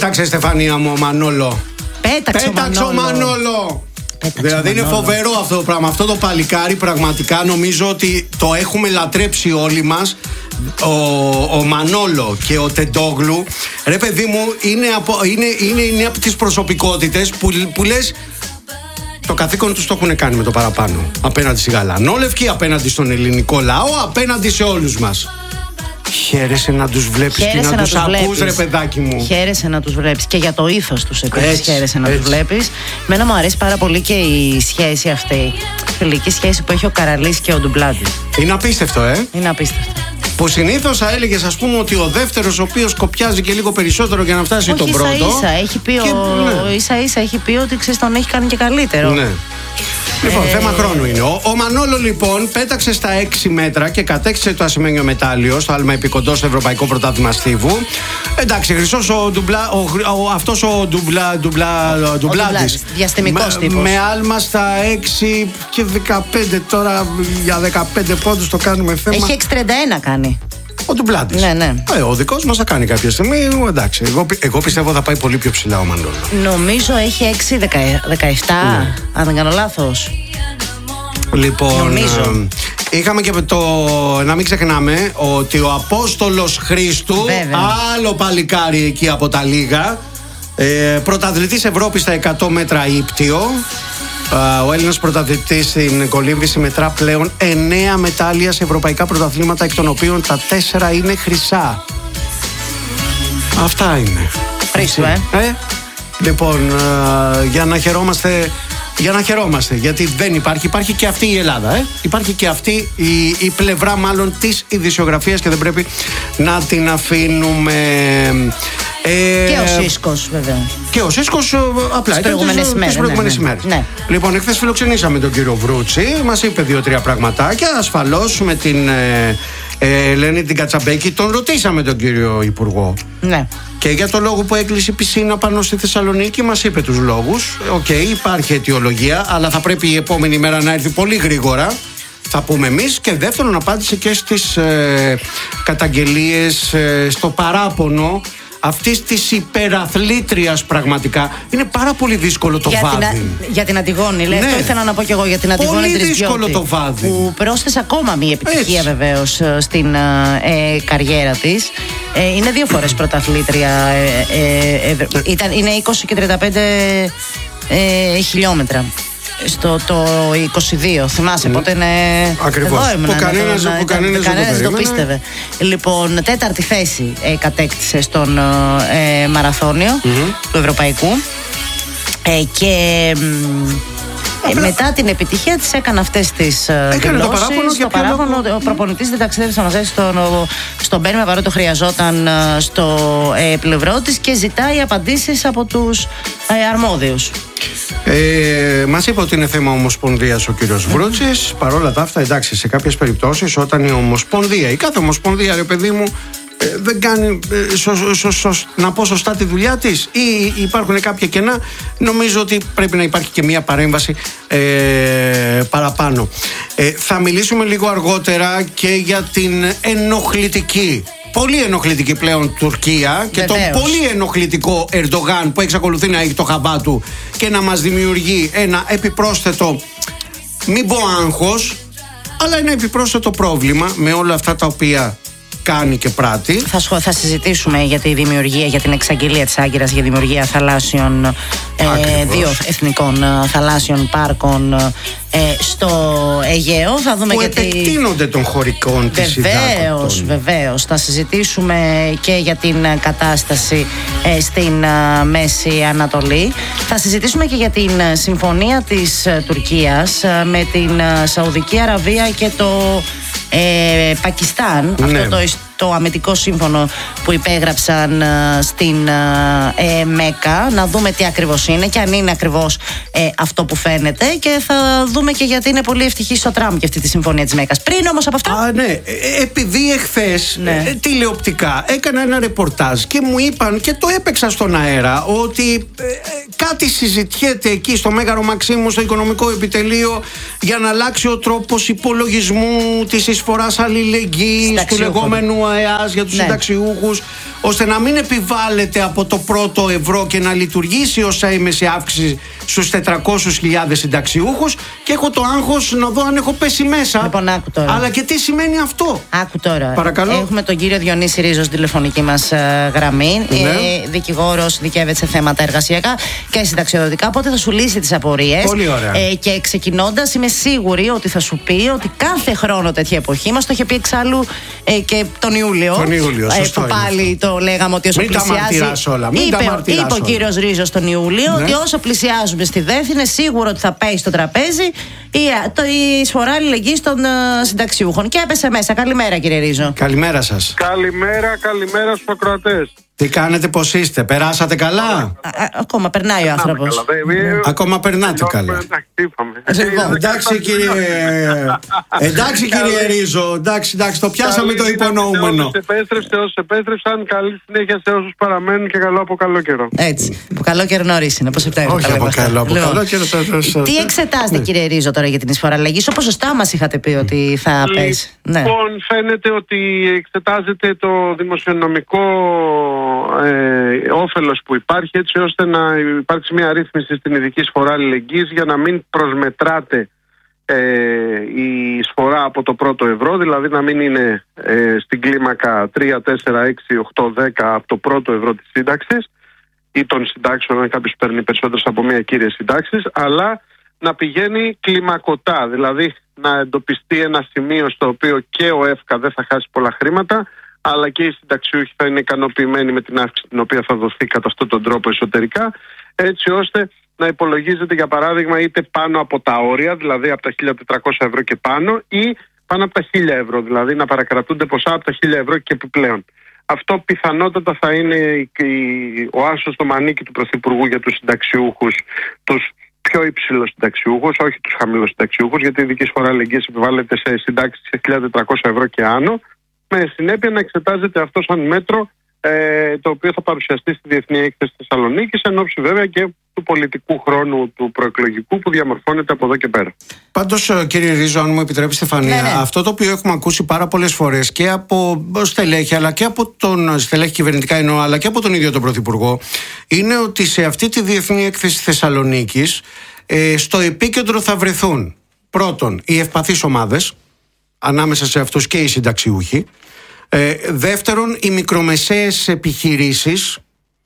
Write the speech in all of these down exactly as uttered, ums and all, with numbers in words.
πέταξε, Στεφανία μου, ο Μανόλο. Πέταξε, Πέταξε ο Μανόλο. Μανόλο. Πέταξε δηλαδή είναι Μανόλο. φοβερό αυτό το πράγμα. Αυτό το παλικάρι πραγματικά νομίζω ότι το έχουμε λατρέψει όλοι μας. Ο, ο Μανόλο και ο Τεντόγλου, ρε παιδί μου, είναι από, είναι, είναι, είναι από τις προσωπικότητες που, που λες το καθήκον τους το έχουν κάνει με το παραπάνω. Απέναντι στη Γαλανόλευκη, απέναντι στον ελληνικό λαό, απέναντι σε όλους μας. Χαίρεσαι να τους βλέπεις και να, να τους ακούς, βλέπεις. Ρε παιδάκι μου. Χαίρεσαι να τους βλέπεις και για το ήθος τους επίσης. Χαίρεσαι να έτσι. τους βλέπεις. Μένα μου αρέσει πάρα πολύ και η σχέση αυτή, η φιλική σχέση που έχει ο Καραλής και ο Ντουμπλάντης. Είναι απίστευτο, ε. Είναι απίστευτο. Που συνήθως θα έλεγες, ας πούμε, ότι ο δεύτερος, ο οποίος κοπιάζει και λίγο περισσότερο για να φτάσει όχι, τον πρώτο. Ίσα ίσα έχει πει, και, ο... ναι. ίσα, ίσα έχει πει ότι ξέρεις, τον έχει κάνει και καλύτερο. Ναι. Λοιπόν, ε... θέμα χρόνου είναι. Ο, ο Μανόλο λοιπόν πέταξε στα έξι μέτρα και κατέκτησε το ασημένιο μετάλλιο στο άλμα επικοντό στο Ευρωπαϊκό Πρωτάθλημα Στίβου. Εντάξει, χρυσός ο ντουμπλά, ο, ο, αυτός ο ντουμπλά, ντουμπλά, ο ντουμπλάντης. Διαστημικός με, τύπος. Με άλμα στα έξι και δεκαπέντε, τώρα για δεκαπέντε πόντους το κάνουμε θέμα. Έχει έξι τριάντα ένα κάνει. Ο Ντουμπλάντης. Ναι, ναι. Ε, ο δικός μας θα κάνει κάποια στιγμή. Εντάξει, εγώ, εγώ πιστεύω θα πάει πολύ πιο ψηλά ο Μανόλο. Νομίζω έχει έξι δεκαεπτά, ναι. Αν δεν κάνω λάθος. Λοιπόν, Νομίζω. ε, είχαμε και το. Να μην ξεχνάμε ότι ο Απόστολος Χρήστου, βέβαια, άλλο παλικάρι εκεί από τα Λίγα, ε, πρωταθλητής Ευρώπης στα εκατό μέτρα ύπτιο. Ο Έλληνας πρωταθλητής στην κολύμβηση μετρά πλέον εννέα μετάλλια σε ευρωπαϊκά πρωταθλήματα, εκ των οποίων τα τέσσερα είναι χρυσά. Αυτά είναι. Χρήσου, ε. ε. Λοιπόν, ε, για να χαιρόμαστε, για να χαιρόμαστε, γιατί δεν υπάρχει, υπάρχει και αυτή η Ελλάδα, ε. Υπάρχει και αυτή η, η πλευρά μάλλον της ειδησιογραφίας και δεν πρέπει να την αφήνουμε. Ε, και ο Σίσκος, βέβαια. Και ο Σίσκος απλά τις προηγούμενες ημέρες. Ναι, ναι. ημέρες. Ναι. Λοιπόν, εχθές φιλοξενήσαμε τον κύριο Βρούτσι. Μας είπε δύο-τρία πραγματάκια. Ασφαλώς με την ε, ε, Ελένη την Κατσαμπέκη τον ρωτήσαμε τον κύριο Υπουργό. Ναι. Και για το λόγο που έκλεισε η πισίνα πάνω στη Θεσσαλονίκη μας είπε τους λόγους. Οκ, okay, υπάρχει αιτιολογία, αλλά θα πρέπει η επόμενη μέρα να έρθει πολύ γρήγορα. Θα πούμε εμείς. Και δεύτερον, απάντησε και στις ε, καταγγελίες, ε, στο παράπονο αυτής της υπεραθλήτριας πραγματικά. Είναι πάρα πολύ δύσκολο το για βάδι. Την, για την Αντιγόνη, λέει. Ναι. Αυτό ήθελα να πω και εγώ για την Αντιγόνη. Πολύ Τρισβιώτη, δύσκολο το βάδι. Που πρόσθεσε ακόμα μία επιτυχία βεβαίως στην ε, καριέρα της. Ε, είναι δύο φορές πρωταθλήτρια. Ε, ε, ε, ήταν, είναι είκοσι και τριάντα πέντε ε, χιλιόμετρα. Στο το είκοσι δύο, θυμάσαι, mm. πότε είναι. Ακριβώς. Εδώ ήμουν, που κανένας, να, που κανένας, κανένας δεν το περίμενε. πίστευε. Λοιπόν, τέταρτη θέση ε, κατέκτησε στον ε, μαραθώνιο mm-hmm. του Ευρωπαϊκού. Ε, και ε, μετά την επιτυχία της έκανε αυτές τις δηλώσεις. Το παράπονο, ο προπονητής δεν ταξίδευσε μαζί στον, στον Μπέρμα, παρότι το χρειαζόταν στο ε, πλευρό της, και ζητάει απαντήσεις από τους ε, αρμόδιους. Ε, μας είπε ότι είναι θέμα ομοσπονδίας ο κύριος Βρούτσης. Παρ' όλα τα αυτά, εντάξει, σε κάποιες περιπτώσεις όταν η ομοσπονδία, η κάθε ομοσπονδία, ρε παιδί μου, ε, δεν κάνει ε, σω, σω, σω, να πω σωστά τη δουλειά της, ή υπάρχουν κάποια κενά, νομίζω ότι πρέπει να υπάρχει και μία παρέμβαση ε, παραπάνω. Ε, θα μιλήσουμε λίγο αργότερα και για την ενοχλητική, πολύ ενοχλητική πλέον Τουρκία και Βεβαίως. τον πολύ ενοχλητικό Ερντογάν που εξακολουθεί να έχει το χαμπά του και να μας δημιουργεί ένα επιπρόσθετο, μην πω άγχος, αλλά ένα επιπρόσθετο πρόβλημα με όλα αυτά τα οποία κάνει και πράττει. Θα, σχο, θα συζητήσουμε για τη δημιουργία, για την εξαγγελία της Άγκυρας για δημιουργία θαλάσσιων, ε, δύο εθνικών ε, θαλάσσιων πάρκων ε, στο Αιγαίο. Θα δούμε που γιατί επεκτείνονται των χωρικών της υδάτων. Βεβαίως, βεβαίως. Θα συζητήσουμε και για την κατάσταση ε, στην ε, Μέση Ανατολή. Θα συζητήσουμε και για την συμφωνία της ε, Τουρκίας ε, με την ε, Σαουδική Αραβία και το Ε, Πακιστάν, ναι. αυτό το, το αμυντικό σύμφωνο που υπέγραψαν ε, στην ε, Μέκα. Να δούμε τι ακριβώς είναι και αν είναι ακριβώς ε, αυτό που φαίνεται, και θα δούμε και γιατί είναι πολύ ευτυχής ο Τραμπ για αυτή τη συμφωνία της Μέκας. Πριν όμως από αυτά, Α, ναι. Επειδή εχθές ναι. ε, τηλεοπτικά έκανα ένα ρεπορτάζ και μου είπαν, και το έπαιξα στον αέρα, ότι ε, κάτι συζητιέται εκεί στο Μέγαρο Μαξίμου, στο Οικονομικό Επιτελείο, για να αλλάξει ο τρόπος υπολογισμού της εισφοράς αλληλεγγύης, του λεγόμενου ο ΕΑΣ για τους ναι. συνταξιούχους, ώστε να μην επιβάλλεται από το πρώτο ευρώ και να λειτουργήσει ως έμεση αύξηση στους τετρακόσιες χιλιάδες συνταξιούχους, και έχω το άγχος να δω αν έχω πέσει μέσα. Λοιπόν, άκου τώρα. Αλλά και τι σημαίνει αυτό. Άκου τώρα. Παρακαλώ. Έχουμε τον κύριο Διονύση Ρίζο στην τηλεφωνική μας ε, γραμμή. Ναι. Ε, δικηγόρος, δικαίωται σε θέματα εργασιακά και συνταξιοδοτικά. Οπότε θα σου λύσει τις απορίες. Πολύ ωραία. Ε, και ξεκινώντας, είμαι σίγουρη ότι θα σου πει ότι κάθε χρόνο τέτοια εποχή, μας το είχε πει εξάλλου ε, και τον Ιούλιο. Τον Ιούλιο, σωστό ε, που πάλι είναι. Το λέγαμε ότι όσο μην πλησιάζει. Τα όλα. Μην είπε, τα είπε ο κύριος Ρίζος τον Ιούλιο, ναι, ότι όσο πλησιάζουμε στη ΔΕΘ είναι σίγουρο ότι θα πέσει στο τραπέζι η, το, η εισφορά αλληλεγγύης των uh, συνταξιούχων. Και έπεσε μέσα. Καλημέρα, κύριε Ρίζο. Καλημέρα σας. Καλημέρα, καλημέρα στους ακροατές. Τι κάνετε, πώς είστε, περάσατε καλά? Α, α, ακόμα περνάει ο άνθρωπος. Ακόμα περνάτε καλά. Εντάξει κύριε, εντάξει κύριε Ρίζο, εντάξει, εντάξει, το πιάσαμε το υπονοούμενο. Όσους επέστρεψε, όσους επέστρεψαν, καλή συνέχεια σε όσους παραμένουν και καλό από καλό καιρό. Έτσι, από καλό καιρό νωρίς είναι, πώς Σεπτέμβριο. Όχι από καλό, από καλό καιρό. Τι εξετάζετε κύριε Ρίζο τώρα για την εισφορά αλληλεγγύης, όπως σωστά μας είχατε πει ότι θα πέσει? Λοιπόν, φαίνεται ότι εξετάζεται το δημοσιονομικό Ε, όφελος που υπάρχει, έτσι ώστε να υπάρξει μια ρύθμιση στην ειδική εισφορά αλληλεγγύης για να μην προσμετράται ε, η εισφορά από το πρώτο ευρώ, δηλαδή να μην είναι ε, στην κλίμακα τρία, τέσσερα, έξι, οκτώ, δέκα από το πρώτο ευρώ της σύνταξης ή των συντάξεων, αν κάποιος παίρνει περισσότερες από μια κύρια σύνταξη, αλλά να πηγαίνει κλιμακωτά, δηλαδή να εντοπιστεί ένα σημείο στο οποίο και ο ΕΦΚΑ δεν θα χάσει πολλά χρήματα, αλλά και οι συνταξιούχοι θα είναι ικανοποιημένοι με την αύξηση την οποία θα δοθεί κατά αυτόν τον τρόπο εσωτερικά, έτσι ώστε να υπολογίζεται για παράδειγμα είτε πάνω από τα όρια, δηλαδή από τα χίλια τετρακόσια ευρώ και πάνω, ή πάνω από τα χίλια ευρώ, δηλαδή να παρακρατούνται ποσά από τα χίλια ευρώ και επιπλέον. Αυτό πιθανότατα θα είναι ο άσος στο μανίκι του Πρωθυπουργού για τους συνταξιούχους, τους πιο υψηλούς συνταξιούχους, όχι τους χαμηλούς συνταξιούχους, γιατί η ειδική εισφορά αλληλεγγύης επιβάλλεται σε συντάξεις σε χίλια τετρακόσια ευρώ και άνω, με συνέπεια να εξετάζεται αυτό σαν μέτρο ε, το οποίο θα παρουσιαστεί στη Διεθνή Έκθεση Θεσσαλονίκης, εν ώψη βέβαια και του πολιτικού χρόνου του προεκλογικού που διαμορφώνεται από εδώ και πέρα. Πάντως, κύριε Ρίζο, αν μου επιτρέπει, Στεφανία, ναι, ναι. αυτό το οποίο έχουμε ακούσει πάρα πολλές φορές και από στελέχη, αλλά και από τον στελέχη κυβερνητικά εννοώ, αλλά και από τον ίδιο τον Πρωθυπουργό, είναι ότι σε αυτή τη Διεθνή Έκθεση Θεσσαλονίκης ε, στο επίκεντρο θα βρεθούν πρώτον οι ευπαθείς ομάδες, ανάμεσα σε αυτούς και οι συνταξιούχοι. Ε, δεύτερον, οι μικρομεσαίες επιχειρήσεις,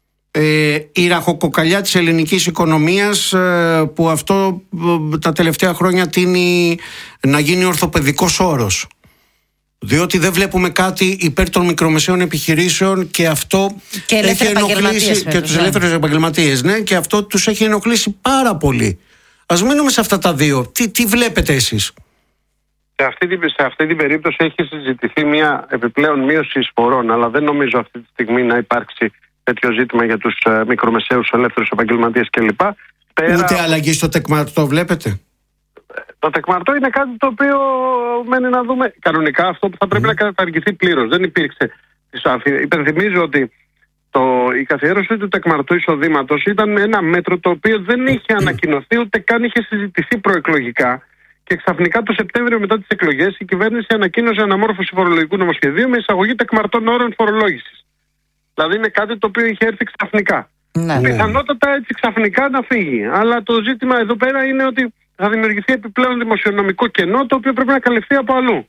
ε, η ραχοκοκαλιά της ελληνικής οικονομίας, ε, που αυτό ε, τα τελευταία χρόνια τείνει να γίνει ορθοπαιδικός όρος. Διότι δεν βλέπουμε κάτι υπέρ των μικρομεσαίων επιχειρήσεων και αυτό και έχει ενοχλήσει και τους ελεύθερους επαγγελματίες, ναι, και αυτό τους έχει ενοχλήσει πάρα πολύ. Ας μείνουμε σε αυτά τα δύο. Τι, τι βλέπετε εσείς? Σε αυτή, την, σε αυτή την περίπτωση έχει συζητηθεί μια επιπλέον μείωση εισφορών, αλλά δεν νομίζω αυτή τη στιγμή να υπάρξει τέτοιο ζήτημα για τους uh, μικρομεσαίους ελεύθερους επαγγελματίες κλπ. Πέρα... Ούτε αλλαγή στο τεκμαρτό βλέπετε? Το τεκμαρτό είναι κάτι το οποίο μένει να δούμε. Κανονικά αυτό που θα πρέπει mm. να καταργηθεί πλήρως. Δεν υπήρξε. Υπενθυμίζω ότι το, η καθιέρωση του τεκμαρτού εισοδήματος ήταν ένα μέτρο το οποίο δεν είχε ανακοινωθεί ούτε καν είχε συζητηθεί προεκλογικά. Και ξαφνικά το Σεπτέμβριο μετά τις εκλογές η κυβέρνηση ανακοίνωσε αναμόρφωση φορολογικού νομοσχεδίου με εισαγωγή τεκμαρτών όρων φορολόγησης. Δηλαδή είναι κάτι το οποίο είχε έρθει ξαφνικά. Ναι, πιθανότατα έτσι ξαφνικά να φύγει. Αλλά το ζήτημα εδώ πέρα είναι ότι θα δημιουργηθεί επιπλέον δημοσιονομικό κενό το οποίο πρέπει να καλυφθεί από αλλού.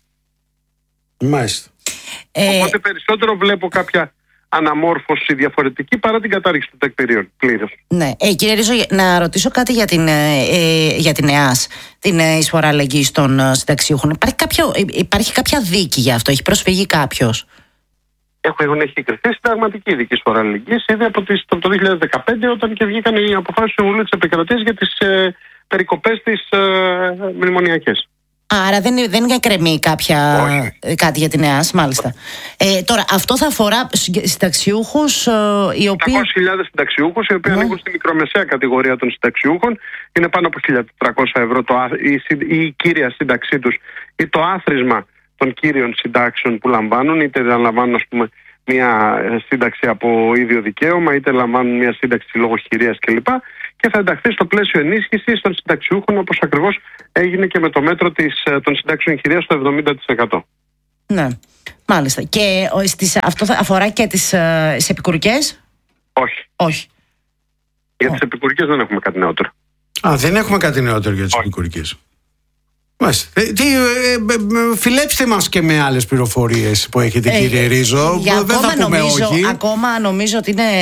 Μάλιστα. Ε... Οπότε περισσότερο βλέπω κάποια αναμόρφωση διαφορετική παρά την κατάργηση του τεκμηρίων πλήρως. Ναι. Ε, κύριε Ρίζο, να ρωτήσω κάτι για την, ε, για την ΕΑΣ, την ε, εισφορά αλληλεγγύης των ε, συνταξιούχων. Υπάρχει, κάποιο, υπάρχει κάποια δίκη για αυτό, έχει προσφυγεί κάποιος? Έχουν έχει εκκριθεί συνταγματική ειδική εισφορά αλληλεγγύης ήδη από, τις, από το δύο χιλιάδες δεκαπέντε, όταν και βγήκαν οι αποφάσεις του Συμβουλίου της Επικρατείας για τις ε, περικοπές της ε, μνημονιακές. Άρα δεν, δεν εκκρεμεί κάποια, κάτι για την ΕΑΣ, μάλιστα. Ε, τώρα, αυτό θα αφορά συνταξιούχους ε, οι οποίοι... οκτακόσιες χιλιάδες συνταξιούχους, οι οποίοι ναι. ανήκουν στη μικρομεσαία κατηγορία των συνταξιούχων. Είναι πάνω από χίλια τετρακόσια ευρώ το, η, η κύρια σύνταξή τους ή το άθροισμα των κύριων συντάξεων που λαμβάνουν, είτε λαμβάνουν, ας πούμε, μια σύνταξη από ίδιο δικαίωμα, είτε λαμβάνουν μια σύνταξη λόγω χειρίας κλπ. Και θα ενταχθεί στο πλαίσιο ενίσχυσης των συνταξιούχων, όπως ακριβώς έγινε και με το μέτρο της, των συντάξεων χειρίας στο εβδομήντα τοις εκατό. Ναι. Μάλιστα. Και στις, αυτό θα αφορά και τις ε, επικουρικές? Όχι. Όχι. Για τις επικουρικές δεν έχουμε κάτι νεότερο. Α, δεν έχουμε κάτι νεότερο για τις επικουρικές. Μάλιστα. Ε, τι, ε, ε, ε, φιλέψτε μας και με άλλες πληροφορίες που έχετε, ε, κύριε Ρίζο. Για δεν θα πούμε νομίζω, όχι. Ακόμα νομίζω ότι είναι,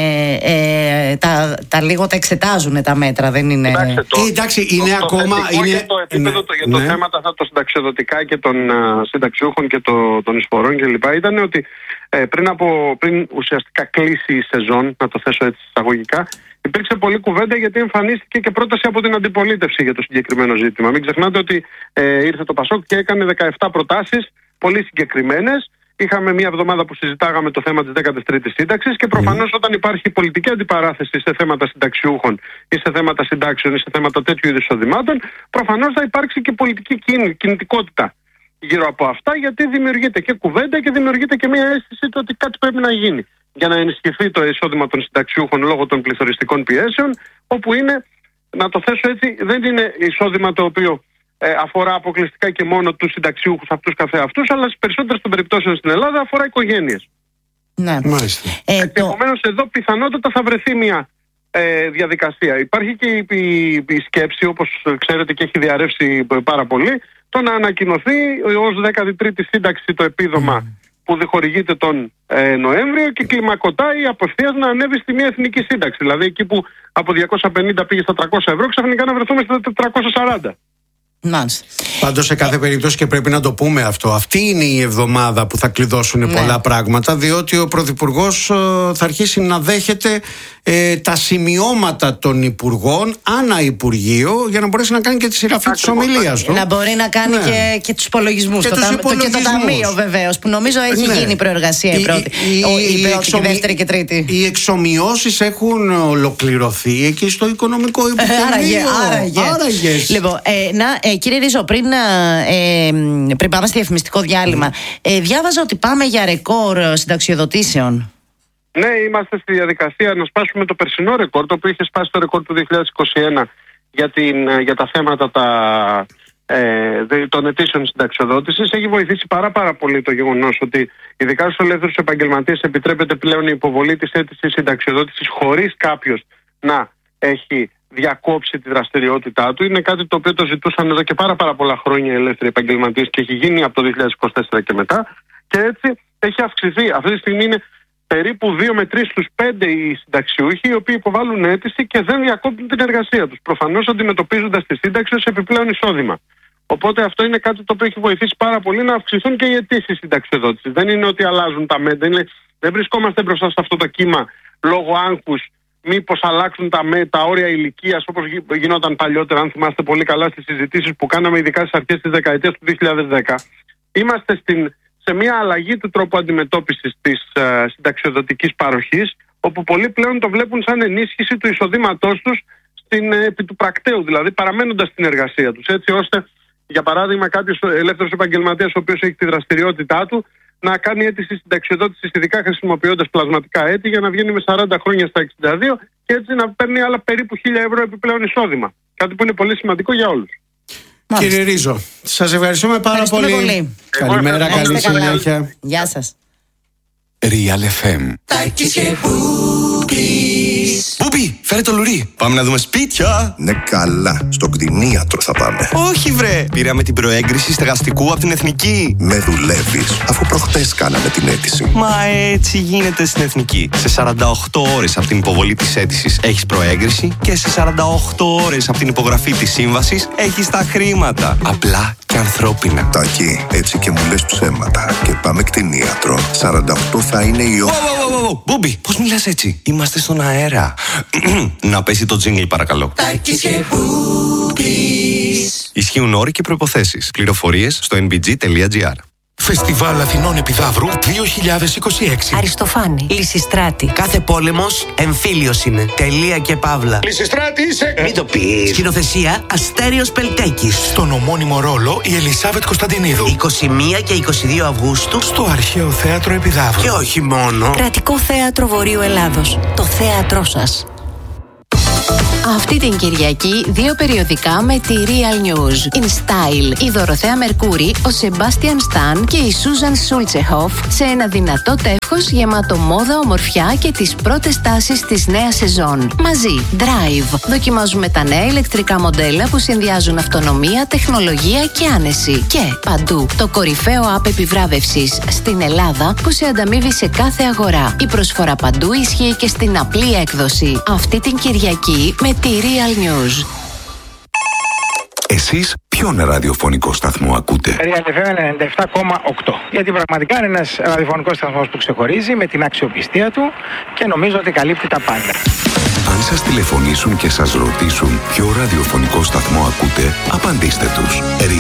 ε, τα, τα λίγο τα εξετάζουν τα μέτρα, δεν είναι... Εντάξει, το, ε, εντάξει είναι το, ακόμα... Το είναι, για το επίπεδο ναι, το, για το ναι. θέμα τα, το συνταξιοδοτικά και των uh, συνταξιούχων και το, των εισφορών κλπ. Ήταν ότι ε, πριν, από, πριν ουσιαστικά κλείσει η σεζόν, να το θέσω έτσι εισαγωγικά, υπήρξε πολλή κουβέντα γιατί εμφανίστηκε και πρόταση από την αντιπολίτευση για το συγκεκριμένο ζήτημα. Μην ξεχνάτε ότι ε, ήρθε το Πασόκ και έκανε δεκαεπτά προτάσεις, πολύ συγκεκριμένες. Είχαμε μία εβδομάδα που συζητάγαμε το θέμα της δέκατης τρίτης σύνταξης και προφανώς mm. όταν υπάρχει πολιτική αντιπαράθεση σε θέματα συνταξιούχων ή σε θέματα συντάξεων ή σε θέματα τέτοιου είδους εισοδημάτων, προφανώς θα υπάρξει και πολιτική κινητικότητα γύρω από αυτά, γιατί δημιουργείται και κουβέντα και δημιουργείται και μία αίσθηση ότι κάτι πρέπει να γίνει για να ενισχυθεί το εισόδημα των συνταξιούχων λόγω των πληθωριστικών πιέσεων, όπου είναι, να το θέσω έτσι, δεν είναι εισόδημα το οποίο ε, αφορά αποκλειστικά και μόνο τους συνταξιούχους αυτούς καθεαυτούς, αλλά στις περισσότερες των περιπτώσεων στην Ελλάδα αφορά οικογένειες. Ναι. Μάλιστα. Ε, Επομένως το... εδώ πιθανότατα θα βρεθεί μια ε, διαδικασία. Υπάρχει και η, η, η σκέψη, όπως ξέρετε και έχει διαρρεύσει πάρα πολύ, το να ανακοινωθεί ως δέκατη τρίτη σύνταξη το επίδομα mm. που διχορηγείται τον ε, Νοέμβριο και κλιμακωτάει απευθείας να ανέβει στη μια εθνική σύνταξη. Δηλαδή εκεί που από διακόσια πενήντα πήγε στα τριακόσια ευρώ, ξαφνικά να βρεθούμε στα τετρακόσια σαράντα. Μάλιστα. Πάντως σε κάθε περίπτωση, και πρέπει να το πούμε αυτό, αυτή είναι η εβδομάδα που θα κλειδώσουν ναι. πολλά πράγματα, διότι ο Πρωθυπουργός ε, θα αρχίσει να δέχεται ε, τα σημειώματα των Υπουργών ανά Υπουργείο για να μπορέσει να κάνει και τη συγγραφή της ομιλίας του. Να μπορεί να κάνει ναι. και, και τους υπολογισμούς. Και, το, τα, το, και το Ταμείο βεβαίως, που νομίζω έχει ναι. γίνει προεργασία η πρώτη, η, η, η, η, εξομοι... η δεύτερη και τρίτη. Οι εξομοιώσεις έχουν ολοκληρωθεί εκεί στο Οικονομικό Υπουργείο. Άραγε, άραγε. Άραγες. Λοιπόν, ε, να, ε, κύριε Ρίζο, πριν, ε, πριν πάμε στη διαφημιστικό διάλειμμα, ε, διάβαζα ότι πάμε για ρεκόρ συνταξιοδοτήσεων. Ναι, είμαστε στη διαδικασία να σπάσουμε το περσινό ρεκόρ, το οποίο είχε σπάσει το ρεκόρ του δύο χιλιάδες είκοσι ένα για, την, για τα θέματα τα, ε, των αιτήσεων συνταξιοδότησης. Έχει βοηθήσει πάρα, πάρα πολύ το γεγονός ότι ειδικά στους ελεύθερους επαγγελματίες επιτρέπεται πλέον η υποβολή της αίτησης συνταξιοδότησης χωρίς κάποιος να έχει διακόψει τη δραστηριότητά του. Είναι κάτι το οποίο το ζητούσαν εδώ και πάρα, πάρα πολλά χρόνια οι ελεύθεροι επαγγελματίες και έχει γίνει από το δύο χιλιάδες είκοσι τέσσερα και μετά. Και έτσι έχει αυξηθεί. Αυτή τη στιγμή είναι περίπου δύο με τρεις στους πέντε οι συνταξιούχοι οι οποίοι υποβάλλουν αίτηση και δεν διακόπτουν την εργασία τους. Προφανώς αντιμετωπίζοντας τη σύνταξη ως επιπλέον εισόδημα. Οπότε αυτό είναι κάτι το οποίο έχει βοηθήσει πάρα πολύ να αυξηθούν και οι αιτήσεις συνταξιοδότησης. Δεν είναι ότι αλλάζουν τα μέτρα. Είναι... Δεν βρισκόμαστε μπροστά σε αυτό το κύμα λόγω άγχους. Μήπως αλλάξουν τα, με, τα όρια ηλικίας όπως γινόταν παλιότερα, αν θυμάστε πολύ καλά στις συζητήσεις που κάναμε ειδικά στις αρχές της δεκαετίας του δύο χιλιάδες δέκα. Είμαστε στην, σε μια αλλαγή του τρόπου αντιμετώπισης της uh, συνταξιοδοτικής παροχής, όπου πολλοί πλέον το βλέπουν σαν ενίσχυση του εισοδήματός τους στην, uh, επί του πρακτέου, δηλαδή παραμένοντας στην εργασία τους. Έτσι ώστε, για παράδειγμα, κάποιος ελεύθερος επαγγελματίας ο οποίος έχει τη δραστηριότητά του να κάνει αίτηση συνταξιοδότησης, ειδικά χρησιμοποιώντας πλασματικά έτη, για να βγαίνει με σαράντα χρόνια στα εξήντα δύο και έτσι να παίρνει άλλα περίπου χίλια ευρώ επιπλέον εισόδημα. Κάτι που είναι πολύ σημαντικό για όλους. Μάλιστα. Κύριε Ρίζο, σας ευχαριστούμε πάρα πολύ. πολύ. Καλημέρα, καλή συνέχεια. Γεια σας. Real εφ εμ. Μπούπι, φέρε το λουρί. Πάμε να δούμε σπίτια. Ναι, καλά. Στο κτηνίατρο θα πάμε. Όχι, βρε. Πήραμε την προέγκριση στεγαστικού από την Εθνική. Με δουλεύεις, αφού προχτές κάναμε την αίτηση. Μα έτσι γίνεται στην Εθνική. Σε σαράντα οκτώ ώρες από την υποβολή της αίτησης έχεις προέγκριση και σε σαράντα οκτώ ώρες από την υπογραφή της σύμβασης έχεις τα χρήματα. Απλά και ανθρώπινα. Τάκη, έτσι και μου λες ψέματα. Και πάμε κτηνίατρο. σαράντα οκτώ θα είναι η ώρα. Μπούμπι, πώς μιλάς έτσι? Είμαστε στον αέρα. Να πέσει το τζίνγκλ παρακαλώ. Ισχύουν όροι και προϋποθέσεις. Πληροφορίες στο εν μπι τζι τελεία τζι άρ. Φεστιβάλ Αθηνών Επιδαύρου δύο χιλιάδες είκοσι έξι. Αριστοφάνη, Λυσιστράτη. Κάθε πόλεμος εμφύλιος είναι. Τελεία και παύλα. Λυσιστράτη είσαι! Μην το πεις. Σκηνοθεσία Αστέριος Πελτέκης. Στον ομώνυμο ρόλο η Ελισάβετ Κωνσταντινίδου. είκοσι μία και είκοσι δύο Αυγούστου. Στο Αρχαίο Θέατρο Επιδαύρου. Και όχι μόνο. Κρατικό Θέατρο Βορείου Ελλάδος. Το θέατρό σας. Αυτή την Κυριακή δύο περιοδικά με τη Real News. In Style, η Δωροθέα Μερκούρη, ο Σεμπάστιαν Σταν και η Σούζαν Σούλτσεχοφ σε ένα δυνατό τεύχος γεμάτο μόδα, ομορφιά και τις πρώτες τάσεις της νέας σεζόν. Μαζί, Drive. Δοκιμάζουμε τα νέα ηλεκτρικά μοντέλα που συνδυάζουν αυτονομία, τεχνολογία και άνεση. Και παντού, το κορυφαίο app επιβράβευσης στην Ελλάδα που σε ανταμείβει σε κάθε αγορά. Η προσφορά παντού ισχύει και στην απλή έκδοση. Αυτή την Κυριακή με τη Real News. Εσείς ποιον ραδιοφωνικό σταθμό ακούτε? Real εφ εμ ενενήντα επτά κόμμα οκτώ. Γιατί πραγματικά είναι ένας ραδιοφωνικός σταθμός που ξεχωρίζει με την αξιοπιστία του και νομίζω ότι καλύπτει τα πάντα. Αν σας τηλεφωνήσουν και σας ρωτήσουν ποιο ραδιοφωνικό σταθμό ακούτε, απαντήστε τους.